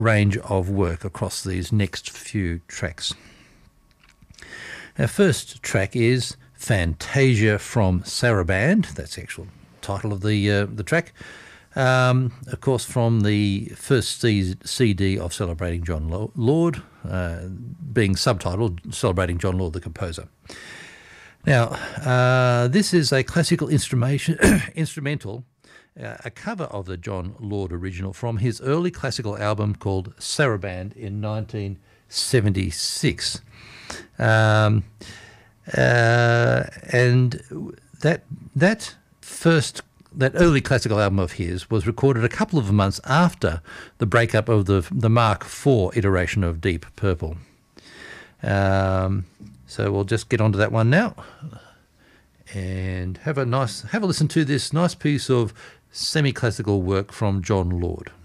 range of work across these next few tracks. Our first track is Fantasia from Saraband. That's the actual title of the track. Of course, from the first CD of Celebrating John Lord, being subtitled Celebrating John Lord, the composer. Now, this is a classical instrumental, a cover of the John Lord original from his early classical album called Saraband in 1976. And that early classical album of his was recorded a couple of months after the breakup of the Mark IV iteration of Deep Purple. So we'll just get onto that one now and have a listen to this nice piece of semi-classical work from John Lord.